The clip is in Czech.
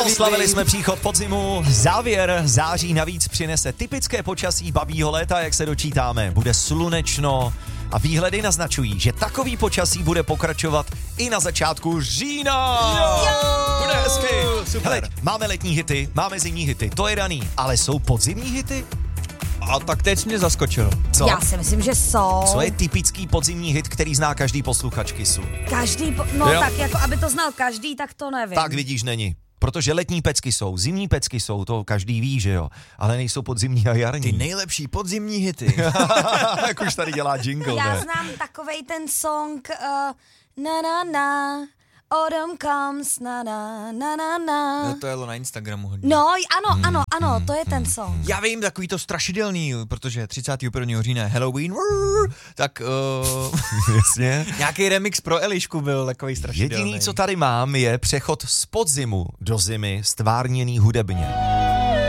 Oslavili jsme příchod podzimu, závěr září navíc přinese typické počasí babího léta, jak se dočítáme. Bude slunečno a výhledy naznačují, že takový počasí bude pokračovat i na začátku října. Bude hezky. Super. Hele, máme letní hity, máme zimní hity, to je daný, ale jsou podzimní hity? A tak teď jsi mě zaskočil. Co? Já si myslím, že jsou. Co je typický podzimní hit, který zná každý posluchač Kissu? No Jo. tak jako, aby to znal každý, tak to nevím. Tak vidíš, není. Protože letní pecky jsou, zimní pecky jsou, to každý ví, že jo. Ale nejsou podzimní a jarní. Ty nejlepší podzimní hity. Jak už tady dělá jingle, Já ne? znám takovej ten song na na na, autumn comes na na na na na. No, to jelo na Instagramu hodně. No, ano, to je ten song. Já vím, takový to strašidelný, protože 31. října je Halloween, tak Jasně. nějaký remix pro Elišku byl takový strašidelný. Jediný, co tady mám, je přechod z podzimu do zimy stvárněný hudebně.